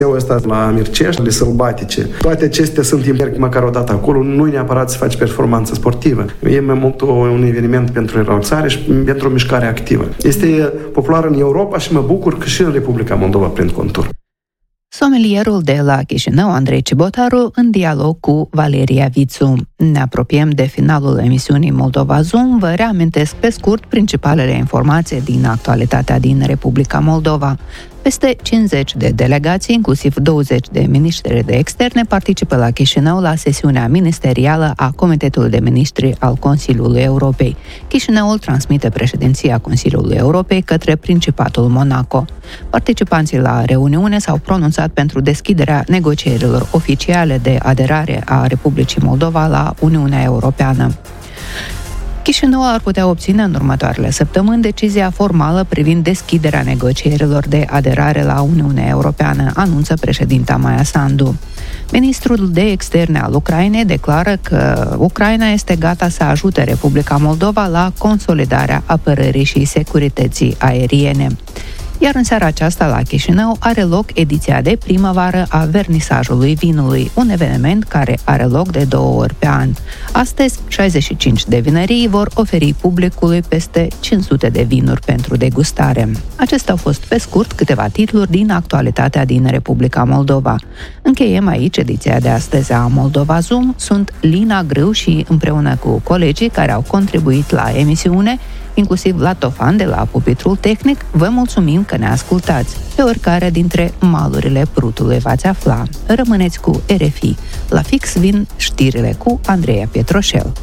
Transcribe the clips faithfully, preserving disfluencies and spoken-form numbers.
Eu ăsta la Mircești, de sălbatice. Toate acestea sunt merg măcar o dată acolo, nu neapărat să faci performanță sportivă. E mai mult un eveniment pentru relaxare și pentru o mișcare activă. Este popular în Europa și mă bucur că și în Republica Moldova prind contur. Somelierul de la Chișinău, Andrei Cibotaru, în dialog cu Valeria Vițu. Ne apropiem de finalul emisiunii Moldova Zoom. Vă reamintesc pe scurt principalele informații din actualitatea din Republica Moldova. Peste cincizeci de delegații, inclusiv douăzeci de miniștri de externe, participă la Chișinău la sesiunea ministerială a Comitetului de Ministri al Consiliului Europei. Chișinăul transmite președinția Consiliului Europei către Principatul Monaco. Participanții la reuniune s-au pronunțat pentru deschiderea negocierilor oficiale de aderare a Republicii Moldova la Uniunea Europeană. Chișinău ar putea obține în următoarele săptămâni decizia formală privind deschiderea negocierilor de aderare la Uniunea Europeană, anunță președinta Maia Sandu. Ministrul de Externe al Ucrainei declară că Ucraina este gata să ajute Republica Moldova la consolidarea apărării și securității aeriene. Iar în seara aceasta la Chișinău are loc ediția de primăvară a vernisajului vinului, un eveniment care are loc de două ori pe an. Astăzi, șaizeci și cinci de vinării vor oferi publicului peste cinci sute de vinuri pentru degustare. Acestea au fost pe scurt câteva titluri din actualitatea din Republica Moldova. Încheiem aici ediția de astăzi a Moldova Zoom. Sunt Lina Grâu și împreună cu colegii care au contribuit la emisiune, inclusiv la Tofan de la pupitrul tehnic, vă mulțumim că ne ascultați. Pe oricare dintre malurile Prutului v-ați afla. Rămâneți cu R F I. La fix vin știrile cu Andreea Pietroșel.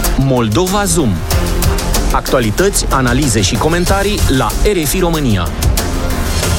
Moldova Zoom. Actualități, analize și comentarii la R F I România.